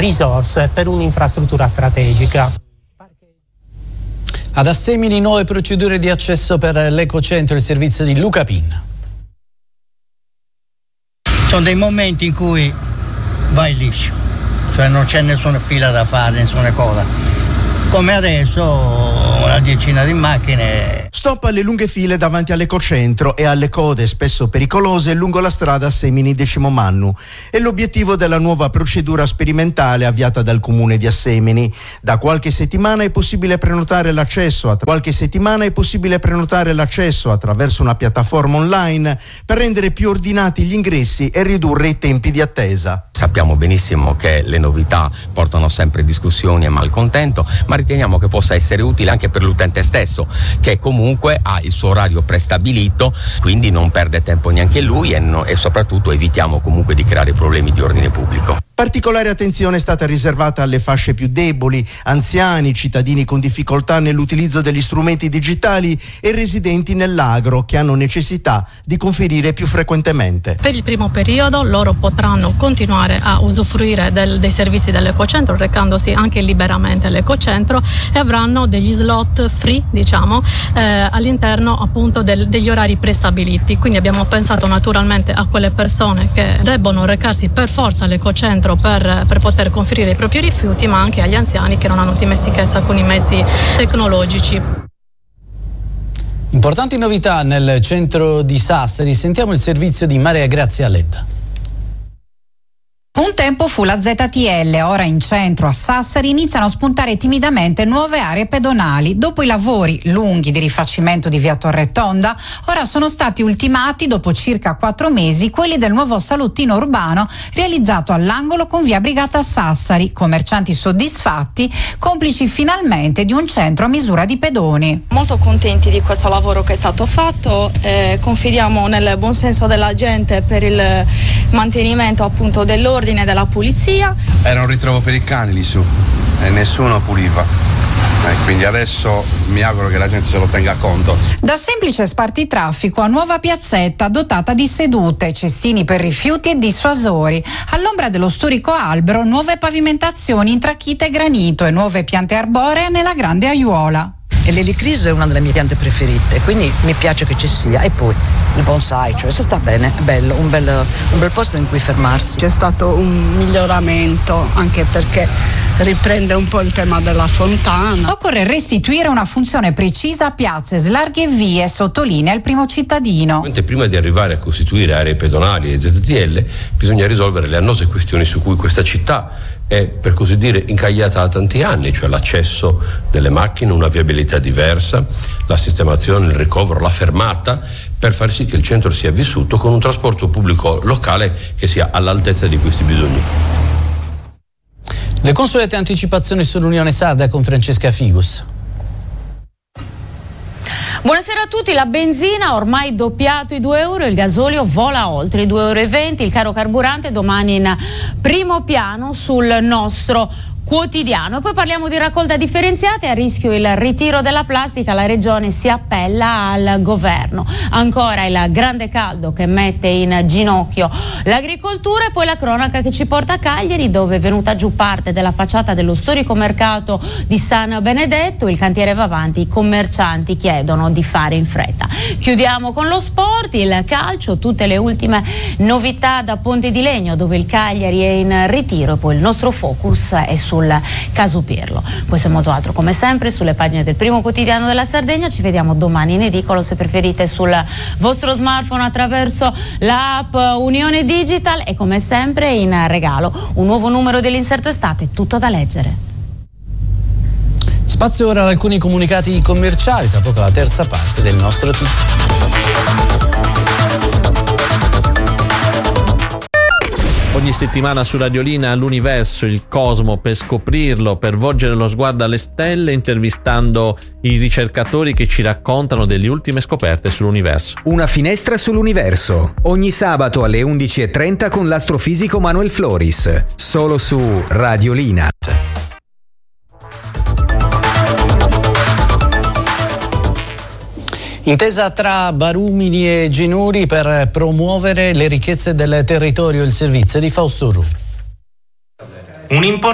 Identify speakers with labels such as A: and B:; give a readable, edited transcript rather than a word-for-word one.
A: risorse per un'infrastruttura strategica.
B: Ad Assemini nuove procedure di accesso per l'Ecocentro, il servizio di Luca Pinna.
C: Sono dei momenti in cui vai liscio, cioè non c'è nessuna fila da fare, nessuna cosa. Come adesso una decina di macchine.
D: Stop alle lunghe file davanti all'Ecocentro e alle code spesso pericolose lungo la strada Assemini Decimo Mannu. È l'obiettivo della nuova procedura sperimentale avviata dal comune di Assemini. Da qualche settimana è possibile prenotare l'accesso attraverso una piattaforma online per rendere più ordinati gli ingressi e ridurre i tempi di attesa.
E: Sappiamo benissimo che le novità portano sempre discussioni e malcontento, ma riteniamo che possa essere utile anche per l'utente stesso, che comunque ha il suo orario prestabilito, quindi non perde tempo neanche lui e soprattutto evitiamo comunque di creare problemi di ordine pubblico.
D: Particolare attenzione è stata riservata alle fasce più deboli, anziani, cittadini con difficoltà nell'utilizzo degli strumenti digitali e residenti nell'agro che hanno necessità di conferire più frequentemente.
F: Per il primo periodo loro potranno continuare a usufruire dei servizi dell'Ecocentro recandosi anche liberamente all'Ecocentro e avranno degli slot free, all'interno appunto degli orari prestabiliti. Quindi abbiamo pensato naturalmente a quelle persone che debbono recarsi per forza all'Ecocentro per poter conferire i propri rifiuti, ma anche agli anziani che non hanno dimestichezza con i mezzi tecnologici.
B: Importanti novità nel centro di Sassari. Sentiamo il servizio di Maria Grazia Ledda.
G: Un tempo fu la ZTL, ora in centro a Sassari iniziano a spuntare timidamente nuove aree pedonali. Dopo i lavori lunghi di rifacimento di via Torretonda, ora sono stati ultimati dopo circa 4 mesi quelli del nuovo salottino urbano realizzato all'angolo con via Brigata Sassari. Commercianti soddisfatti, complici finalmente di un centro a misura di pedoni.
H: Molto contenti di questo lavoro che è stato fatto, confidiamo nel buon senso della gente per il mantenimento appunto dell'ordine della pulizia.
I: Era un ritrovo per i cani lì su e nessuno puliva. Quindi adesso mi auguro che la gente se lo tenga conto.
G: Da semplice spartitraffico a nuova piazzetta dotata di sedute, cestini per rifiuti e dissuasori. All'ombra dello storico albero nuove pavimentazioni in trachita e granito e nuove piante arboree nella grande aiuola.
J: E l'elicriso è una delle mie piante preferite, quindi mi piace che ci sia. E poi il bonsai, cioè se sta bene, è bello, un bel posto in cui fermarsi.
K: C'è stato un miglioramento anche perché riprende un po' il tema della fontana.
G: Occorre restituire una funzione precisa a piazze, slarghe e vie, sottolinea il primo cittadino.
L: Prima di arrivare a costituire aree pedonali e ZTL bisogna risolvere le annose questioni su cui questa città è, per così dire, incagliata da tanti anni, cioè l'accesso delle macchine, una viabilità diversa, la sistemazione, il ricovero, la fermata, per far sì che il centro sia vissuto con un trasporto pubblico locale che sia all'altezza di questi bisogni.
B: Le consuete anticipazioni sull'Unione Sarda con Francesca Figus.
M: Buonasera a tutti. La benzina ormai doppiato i 2 euro, il gasolio vola oltre i 2,20 euro, il caro carburante domani in primo piano sul nostro quotidiano. Poi parliamo di raccolta differenziata e a rischio il ritiro della plastica. La regione si appella al governo. Ancora il grande caldo che mette in ginocchio l'agricoltura e poi la cronaca che ci porta a Cagliari, dove è venuta giù parte della facciata dello storico mercato di San Benedetto. Il cantiere va avanti, i commercianti chiedono di fare in fretta. Chiudiamo con lo sport, il calcio, tutte le ultime novità da Ponte di Legno, dove il Cagliari è in ritiro, e poi il nostro focus è sul caso Pirlo. Questo e molto altro come sempre sulle pagine del primo quotidiano della Sardegna. Ci vediamo domani in edicolo, se preferite sul vostro smartphone attraverso l'app Unione Digital, e come sempre in regalo un nuovo numero dell'inserto estate, tutto da leggere.
B: Spazio ora ad alcuni comunicati commerciali, tra poco la terza parte del nostro team.
N: Ogni settimana su Radiolina l'universo, il cosmo, per scoprirlo, per volgere lo sguardo alle stelle, intervistando i ricercatori che ci raccontano delle ultime scoperte sull'universo.
O: Una finestra sull'universo, ogni sabato alle 11:30 con l'astrofisico Manuel Floris, solo su Radiolina.
B: Intesa tra Barumini e Ginuri per promuovere le ricchezze del territorio, il servizio di Fausto Ru.